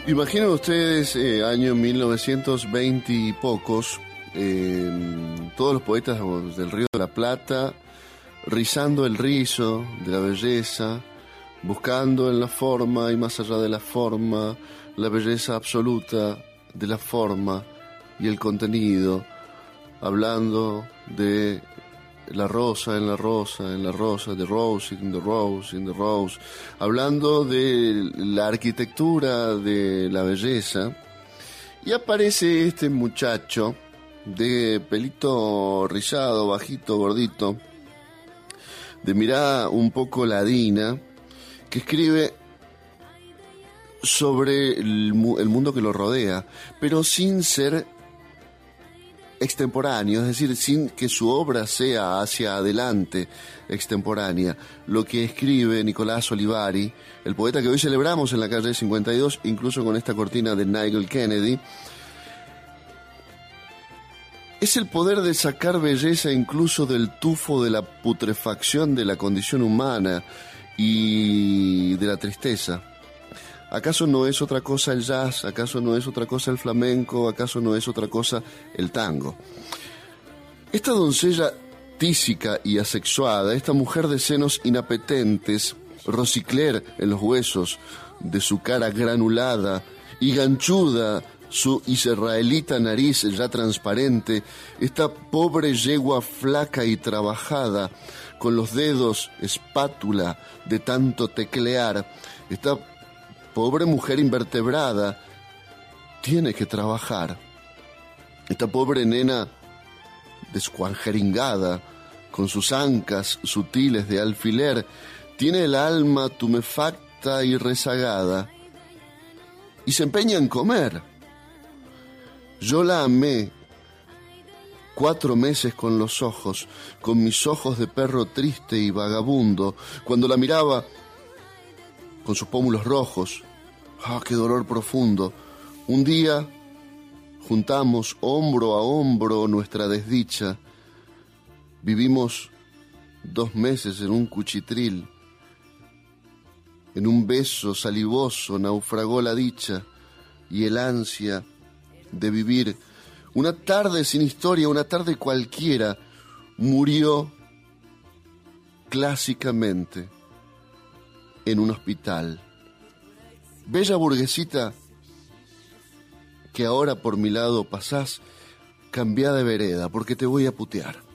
Imaginen ustedes, año 1920 y pocos, todos los poetas del Río de la Plata rizando el rizo de la belleza, buscando en la forma y más allá de la forma, la belleza absoluta de la forma y el contenido, hablando de la rosa en la rosa, en la rosa, the rose in the rose, in the rose, hablando de la arquitectura de la belleza, y aparece este muchacho de pelito rizado, bajito, gordito, de mirada un poco ladina, que escribe sobre el mundo que lo rodea, pero sin ser extemporáneo, es decir, sin que su obra sea hacia adelante extemporánea. Lo que escribe Nicolás Olivari, el poeta que hoy celebramos en la calle 52, incluso con esta cortina de Nigel Kennedy, es el poder de sacar belleza incluso del tufo de la putrefacción de la condición humana y de la tristeza. ¿Acaso no es otra cosa el jazz? ¿Acaso no es otra cosa el flamenco? ¿Acaso no es otra cosa el tango? Esta doncella tísica y asexuada, esta mujer de senos inapetentes, rosicler en los huesos de su cara granulada y ganchuda, su israelita nariz ya transparente, esta pobre yegua flaca y trabajada, con los dedos espátula de tanto teclear, esta pobre mujer invertebrada tiene que trabajar. Esta pobre nena descuanjeringada, con sus ancas sutiles de alfiler, tiene el alma tumefacta y rezagada, y se empeña en comer. Yo la amé 4 meses con los ojos, con mis ojos de perro triste y vagabundo, cuando la miraba con sus pómulos rojos. ¡Ah, qué dolor profundo! Un día juntamos hombro a hombro nuestra desdicha. Vivimos 2 meses en un cuchitril. En un beso salivoso naufragó la dicha y el ansia de vivir. Una tarde sin historia, una tarde cualquiera, murió clásicamente en un hospital. Bella burguesita que ahora por mi lado pasás, cambiá de vereda porque te voy a putear.